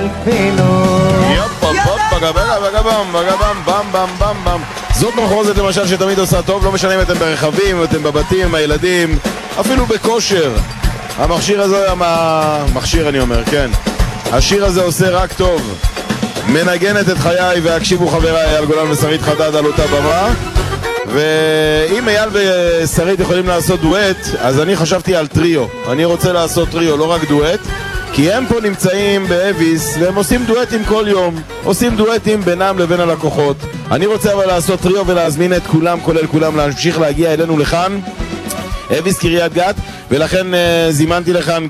זאת מחרוזת למשל שתמיד עושה טוב, לא משנה אם אתם ברכבים, אם אתם בבתים, עם הילדים, אפילו בכושר. המכשיר הזה, המכשיר אני אומר, כן, השיר הזה עושה רק טוב. מנגנת את חיי, והקשיבו חבריי, אייל גולן ושרית חדד על אותה במה. ואם אייל ושרית יכולים לעשות דואט, אז אני חשבתי על טריו. אני רוצה לעשות טריו, לא רק דואט, כי הם פה נמצאים באביס והם עושים דואטים כל יום, עושים דואטים בינם לבין הלקוחות. אני רוצה אבל לעשות טריו ולהזמין את כולם, כולל כולם, להמשיך להגיע אלינו לכאן, אביס קריית גת, ולכן זימנתי לכאן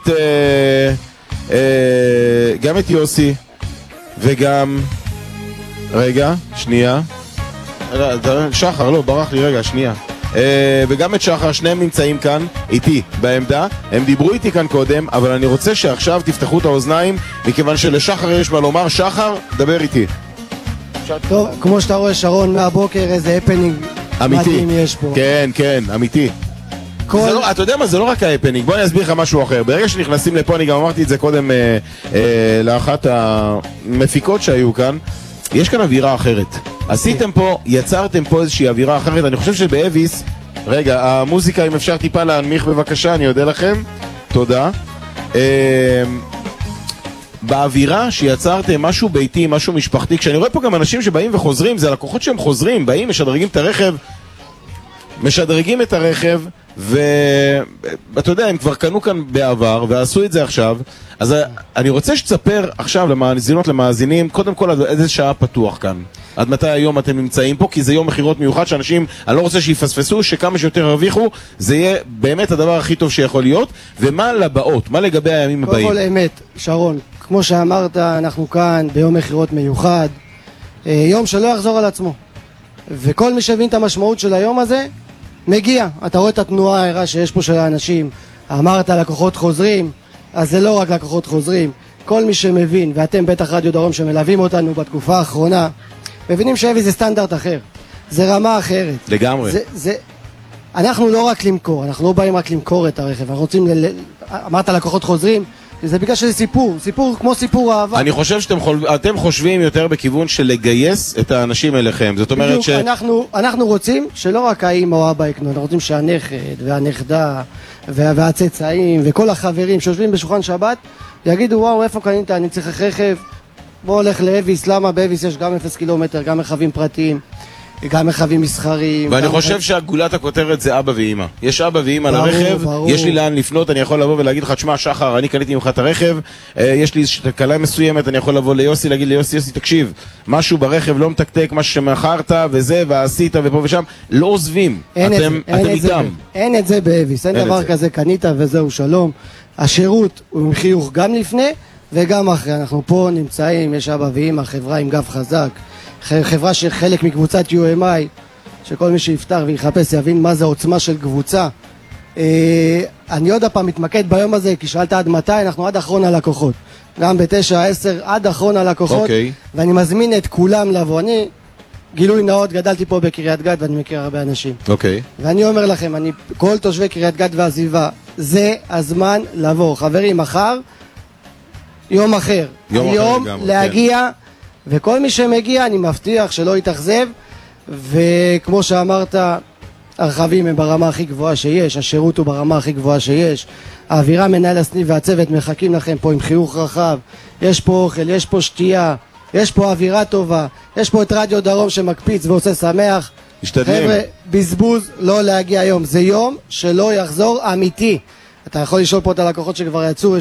גם את יוסי וגם רגע, שנייה, שחר, לא, ברח לי רגע, שנייה, וגם את שחר, שניהם נמצאים כאן איתי בעמדה. הם דיברו איתי כאן קודם, אבל אני רוצה שעכשיו תפתחו את האוזניים, מכיוון שלשחר יש מה לומר. שחר, דבר איתי. טוב, כמו שאתה רואה שרון, מהבוקר איזה הפנינג מדהים יש פה. כן, כן, אמיתי. אתה יודע מה, זה לא רק ההפנינג, בוא אני אסביר לך משהו אחר. ברגע שנכנסים לפה, אני גם אמרתי את זה קודם לאחת המפיקות שהיו כאן, יש כאן אווירה אחרת. עשיתם פה, יצרתם פה איזושהי אווירה אחרת. אני חושב שבאביס, רגע, המוזיקה, אם אפשר טיפה להנמיך בבקשה, אני יודע לכם, תודה. באווירה שיצרתם משהו ביתי, משהו משפחתי, כשאני רואה פה גם אנשים שבאים וחוזרים, זה לקוחות שהם חוזרים, באים, משדרגים את הרכב, ואתה יודע, הם כבר קנו כאן בעבר ועשו את זה עכשיו. אז אני רוצה שתספר עכשיו למאזינים, קודם כל איזה שעה פתוח כאן, עד מתי היום אתם נמצאים פה, כי זה יום מחירות מיוחד שאנשים, אני לא רוצה שיפספסו, שכמה שיותר הרוויחו, זה יהיה באמת הדבר הכי טוב שיכול להיות. ומה לבאות, מה לגבי הימים הבאים? כל אמת, שרון, כמו שאמרת, אנחנו כאן ביום מחירות מיוחד, יום שלא יחזור על עצמו, וכל מי שהבין את המשמעות של היום הזה מגיע. אתה רואה את התנועה הערה שיש פה של האנשים. אמרת לקוחות חוזרים, אז זה לא רק לקוחות חוזרים, כל מי שמבין, ואתם בטח רדיו דרום שמלווים אותנו בתקופה האחרונה, מבינים שאבי זה סטנדרט אחר, זה רמה אחרת לגמרי. אנחנו לא רק למכור, אנחנו לא באים רק למכור את הרכב, אנחנו רוצים אמרת לקוחות חוזרים, זה בגלל שזה סיפור כמו סיפור אהבה. אני חושב שאתם חושבים יותר בכיוון של לגייס את האנשים אליכם. זאת אומרת אנחנו רוצים שלא רק האמא או אבא יקנו, אנחנו רוצים שהנכד והנכדה והצאצאים וכל החברים שיושבים בשולחן שבת יגידו, וואו, איפה קנית? אני צריך רכב, בוא הולך לאביס. למה? באביס יש גם 0 קילומטר, גם רכבים פרטיים, גם מרחבים מסחריים. ואני חושב שהגולת הכותרת זה אבא ואמא. יש אבא ואמא לרכב, יש לי לאן לפנות, אני יכול לבוא ולהגיד לך, תשמע שחר, אני קניתי ממך את הרכב, יש לי תקלה מסוימת, אני יכול לבוא ליוסי, להגיד ליוסי, יוסי תקשיב, משהו ברכב לא מתקתק, משהו שמחרת וזה ועשית ופה ושם, לא עוזבים, אתם איתם. אין את זה באביס, אין דבר כזה, קנית וזהו שלום. השירות הוא עם חיוך גם לפני וגם אחרי. אנחנו פה נמצאים, יש אבא ואמא, חברה עם גב חזק, חברה שחלק מקבוצת UMI, שכל מי שיפתח ויחפש יבין מה זה עוצמה של קבוצה. אני עוד הפעם מתמקד ביום הזה, כי שאלת עד מתי, אנחנו עד אחרון הלקוחות, גם ב9-10 עד אחרון הלקוחות. ואני מזמין את כולם לבוא. אני גילוי נאות, גדלתי פה בקריית גת ואני מכיר הרבה אנשים, ואני אומר לכם, כל תושבי קריית גת והסביבה, זה הזמן לבוא. חברים, מחר יום אחר, היום להגיע, וכל מי שמגיע אני מבטיח שלא יתאכזב. וכמו שאמרת, הרכבים הם ברמה הכי גבוהה שיש, השירות הוא ברמה הכי גבוהה שיש, האווירה, מנהל הסניף והצוות מחכים לכם פה עם חיוך רחב, יש פה אוכל, יש פה שתייה, יש פה אווירה טובה, יש פה את רדיו דרום שמקפיץ ועושה שמח. חבר'ה, בזבוז לא להגיע היום, זה יום שלא יחזור, אמיתי. אתה יכול לשאול פה את הלקוחות שכבר יצאו,